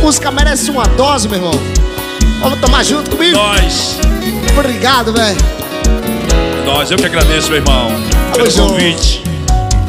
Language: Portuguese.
música merece uma dose, meu irmão. Vamos tomar junto comigo? Nós. Obrigado, velho. Eu que agradeço, meu irmão, pelo convite.